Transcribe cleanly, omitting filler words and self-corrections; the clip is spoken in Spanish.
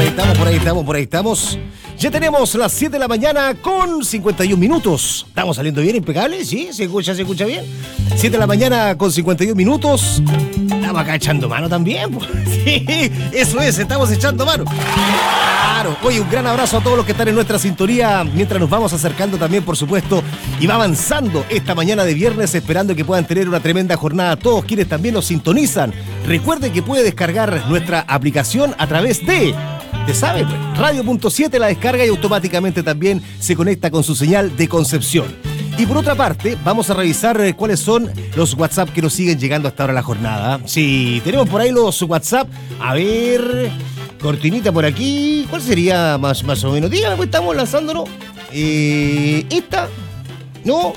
por ahí estamos. Ya tenemos las 7 de la mañana con 51 minutos. ¿Estamos saliendo bien, impecable? ¿Sí? ¿Se escucha bien? 7 de la mañana con 51 minutos. Estamos acá echando mano también. Sí, eso es, estamos echando mano. Claro. Oye, un gran abrazo a todos los que están en nuestra sintonía, mientras nos vamos acercando también, por supuesto, y va avanzando esta mañana de viernes, esperando que puedan tener una tremenda jornada todos quienes también nos sintonizan. Recuerde que puede descargar nuestra aplicación a través de... ¿Te sabe? Radio.7 la descarga y automáticamente también se conecta con su señal de Concepción. Y por otra parte, vamos a revisar cuáles son los WhatsApp que nos siguen llegando hasta ahora la jornada. Sí, tenemos por ahí los WhatsApp. A ver, cortinita por aquí. ¿Cuál sería más o menos? Dígame, pues estamos lanzándolo. ¿Esta? ¿No?